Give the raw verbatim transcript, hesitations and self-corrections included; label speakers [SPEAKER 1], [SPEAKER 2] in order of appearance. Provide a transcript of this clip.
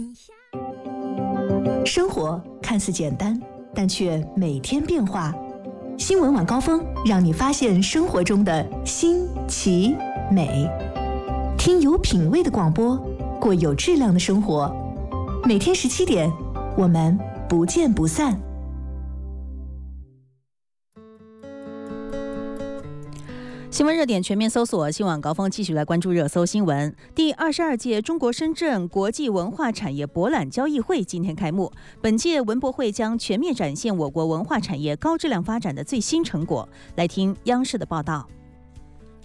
[SPEAKER 1] 生活看似简单，但却每天变化。新闻晚高峰让你发现生活中的新奇美，听有品味的广播，过有质量的生活。每天十七点，我们不见不散。
[SPEAKER 2] 新闻热点全面搜索，新闻晚高峰继续来关注热搜新闻。第二十二届中国深圳国际文化产业博览交易会今天开幕。本届文博会将全面展现我国文化产业高质量发展的最新成果。来听央视的报道。